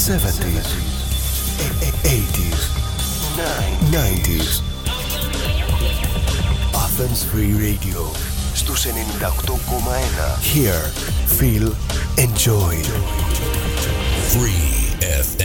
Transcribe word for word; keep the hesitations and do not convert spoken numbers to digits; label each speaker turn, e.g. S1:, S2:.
S1: seventies, eighties, nineties. Athens Free Radio στους ενενήντα οκτώ κόμμα ένα. Hear, feel, enjoy. Free εφ